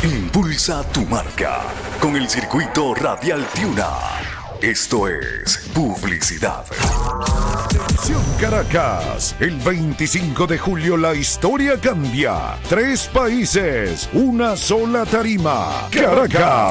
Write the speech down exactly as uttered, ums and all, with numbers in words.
Impulsa tu marca con el circuito radial Tiuna. Esto es publicidad. Atención Caracas, el veinticinco de julio la historia cambia. Tres países, una sola tarima. Caracas,